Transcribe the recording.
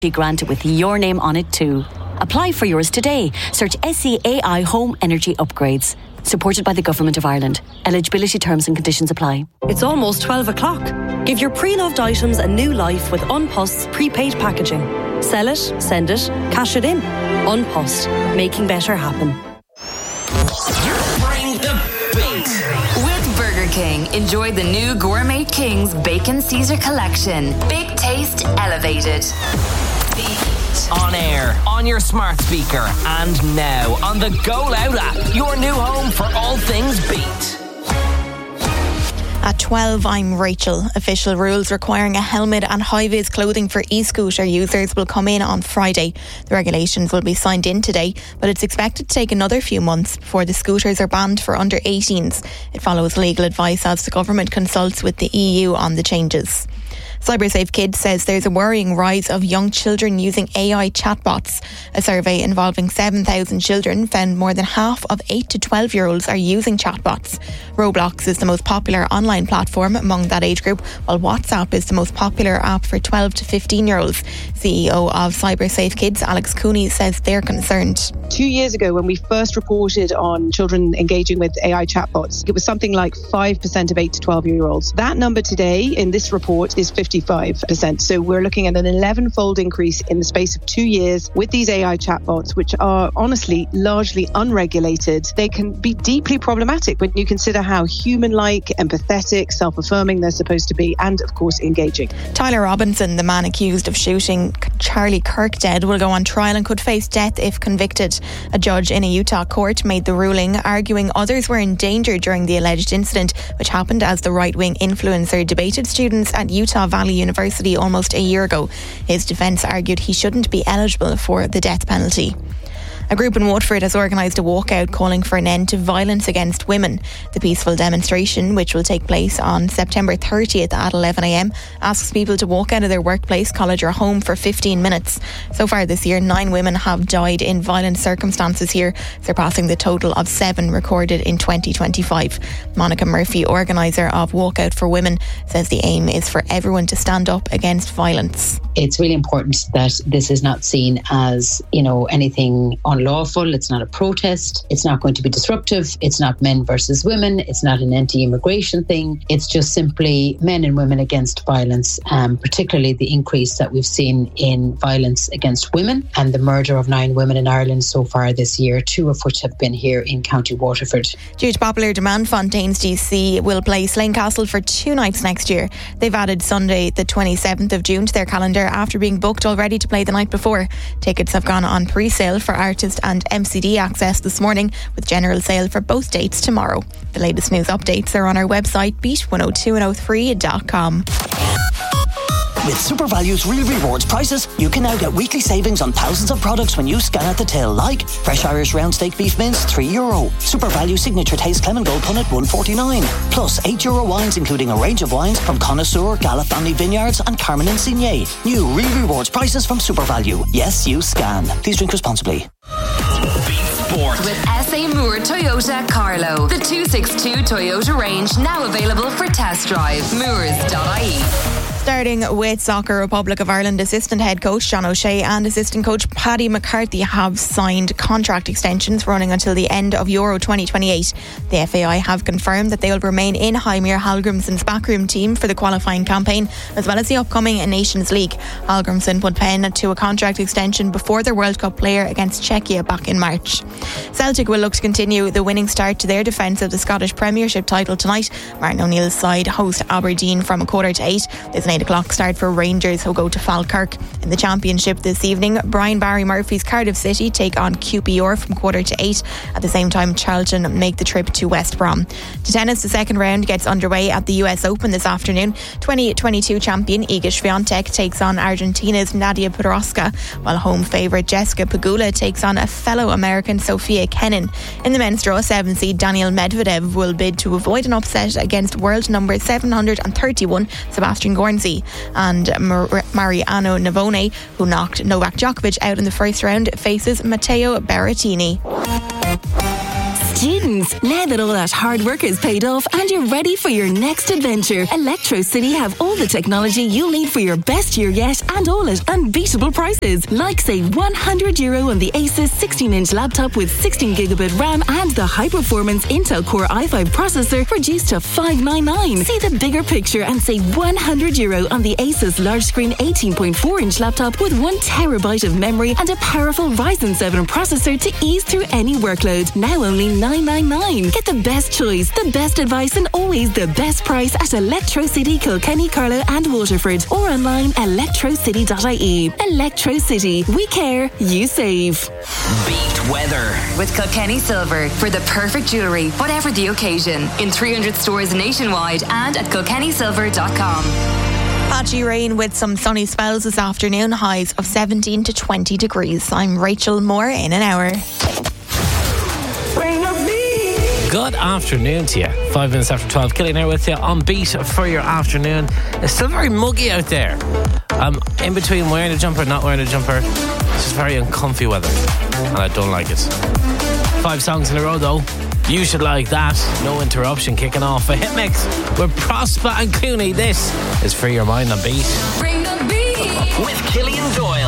Be granted with your name on it too. Apply for yours today. Search SEAI Home Energy Upgrades. Supported by the Government of Ireland. Eligibility terms and conditions apply. It's almost 12 o'clock. Give your pre-loved items a new life with Unpost's prepaid packaging. Sell it, send it, cash it in. Unpost, making better happen. Bring the beat. With Burger King, enjoy the new Gourmet King's Bacon Caesar Collection. Big taste elevated. On air, on your smart speaker, and now on the Go Loud app, your new home for all things beat. At 12, I'm Rachel. Official rules requiring a helmet and high-vis clothing for e-scooter users will come in on Friday. The regulations will be signed in today, but it's expected to take another few months before the scooters are banned for under 18s. It follows legal advice as the government consults with the EU on the changes. CyberSafe Kids says there's a worrying rise of young children using AI chatbots. A survey involving 7,000 children found more than half of 8 to 12-year-olds are using chatbots. Roblox is the most popular online platform among that age group, while WhatsApp is the most popular app for 12 to 15-year-olds. CEO of CyberSafe Kids, Alex Cooney, says they're concerned. 2 years ago, when we first reported on children engaging with AI chatbots, it was something like 5% of 8 to 12-year-olds. That number today in this report is 55%. So we're looking at an 11-fold increase in the space of 2 years with these AI chatbots, which are honestly largely unregulated. They can be deeply problematic when you consider how human-like, empathetic, self-affirming they're supposed to be, and of course engaging. Tyler Robinson, the man accused of shooting Charlie Kirk dead, will go on trial and could face death if convicted. A judge in a Utah court made the ruling, arguing others were in danger during the alleged incident, which happened as the right-wing influencer debated students at Utah Valley University almost a year ago. His defence argued he shouldn't be eligible for the death penalty. A group in Waterford has organised a walkout calling for an end to violence against women. The peaceful demonstration, which will take place on September 30th at 11am, asks people to walk out of their workplace, college or home for 15 minutes. So far this year, 9 women have died in violent circumstances here, surpassing the total of 7 recorded in 2025. Monica Murphy, organiser of Walkout for Women, says the aim is for everyone to stand up against violence. It's really important that this is not seen as, anything unlawful. It's not a protest. It's not going to be disruptive. It's not men versus women. It's not an anti-immigration thing. It's just simply men and women against violence, particularly the increase that we've seen in violence against women and the murder of 9 women in Ireland so far this year, 2 of which have been here in County Waterford. Due to popular demand, Fontaine's DC will play Slane Castle for 2 nights next year. They've added Sunday the 27th of June to their calendar after being booked already to play the night before. Tickets have gone on pre-sale for artist and MCD access this morning, with general sale for both dates tomorrow. The latest news updates are on our website, beat102103.com. With SuperValue's Real Rewards prices, you can now get weekly savings on thousands of products when you scan at the till, like fresh Irish round steak beef mince, €3. SuperValue Signature Taste Clement Gold Punnet, $1.49. Plus €8 wines, including a range of wines from Connoisseur, Gala Family Vineyards and Carmen and Signet. New Real Rewards prices from SuperValue. Yes, you scan. Please drink responsibly. With SA Moore Toyota Carlow. The 262 Toyota range now available for test drive. Moores.ie. Starting with Soccer Republic of Ireland assistant head coach John O'Shea and assistant coach Paddy McCarthy have signed contract extensions running until the end of Euro 2028. The FAI have confirmed that they will remain in Heimir Hallgrimsson's backroom team for the qualifying campaign, as well as the upcoming Nations League. Hallgrimsson put pen to a contract extension before their World Cup player against Czechia back in March. Celtic will look to continue the winning start to their defence of the Scottish Premiership title tonight. Martin O'Neill's side host Aberdeen from 7:45. There's an 8 o'clock start for Rangers, who go to Falkirk. In the Championship this evening, Brian Barry Murphy's Cardiff City take on QPR from 7:45. At the same time, Charlton make the trip to West Brom. To tennis, the second round gets underway at the US Open this afternoon. 2022 champion Iga Swiatek takes on Argentina's Nadia Podoroska, while home favourite Jessica Pegula takes on a fellow American Sophia Kenin. In the men's draw, 7 seed Daniil Medvedev will bid to avoid an upset against world number 731 Sebastian Gornzi. And Mariano Navone, who knocked Novak Djokovic out in the first round, faces Matteo Berrettini. Students, now that all that hard work has paid off and you're ready for your next adventure, Electro City have all the technology you'll need for your best year yet, and all at unbeatable prices. Like save €100 on the Asus 16-inch laptop with 16GB RAM and the high-performance Intel Core i5 processor reduced to $599. See the bigger picture and save €100 on the Asus large-screen 18.4-inch laptop with 1TB of memory and a powerful Ryzen 7 processor to ease through any workload. Now only $999. Get the best choice, the best advice, and always the best price at Electro City, Kilkenny, Carlow and Waterford, or online electrocity.ie. Electro City. We care, you save. Beat weather with Kilkenny Silver for the perfect jewellery, whatever the occasion. In 300 stores nationwide and at kilkennysilver.com. Patchy rain with some sunny spells this afternoon, highs of 17 to 20 degrees. I'm Rachel Moore in an hour. Good afternoon to you. 5 minutes after 12. Killian here with you on Beat for your afternoon. It's still very muggy out there. In between wearing a jumper and not wearing a jumper. It's just very uncomfy weather, and I don't like it. 5 songs in a row though. You should like that. No interruption, kicking off a hit mix with Prosper and Clooney. This is Free Your Mind on Beat. Bring the beat with Killian Doyle.